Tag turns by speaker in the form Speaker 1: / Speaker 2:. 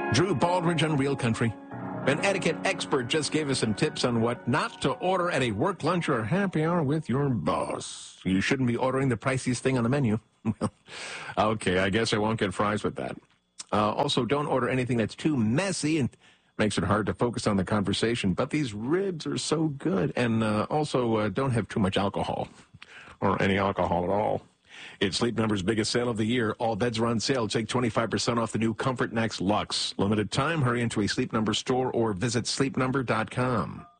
Speaker 1: Drew Baldridge on Real Country. An etiquette expert just gave us some tips on what not to order at a work lunch or happy hour with your boss. You shouldn't be ordering the priciest thing on the menu. Okay, I guess I won't get fries with that. Also, don't order anything that's too messy and makes it hard to focus on the conversation. But these ribs are so good. And also, don't have too much alcohol or any alcohol at all. It's Sleep Number's biggest sale of the year. All beds are on sale. Take 25% off the new Comfort Next Luxe. Limited time. Hurry into a Sleep Number store or visit sleepnumber.com.